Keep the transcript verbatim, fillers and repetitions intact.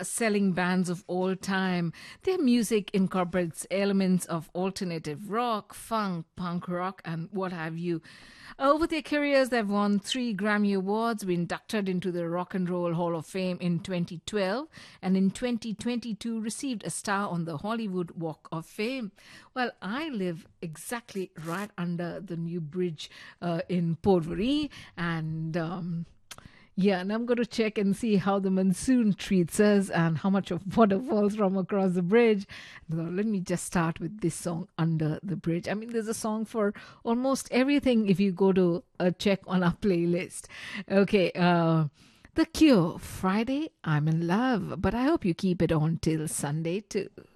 selling bands of all time. Their music incorporates elements of alternative rock, funk, punk rock, and what have you. Over their careers, they've won three Grammy Awards, been inducted into the Rock and Roll Hall of Fame in twenty twelve, and in twenty twenty-two received a star on the Hollywood Walk of Fame. Well, I live exactly right under the new bridge uh, in Porvorim, and um, yeah, and I'm going to check and see how the monsoon treats us and how much of water falls from across the bridge. So let me just start with this song, Under the Bridge. I mean, there's a song for almost everything if you go to uh, check on our playlist. Okay, uh, The Cure, Friday, I'm in Love. But I hope you keep it on till Sunday too.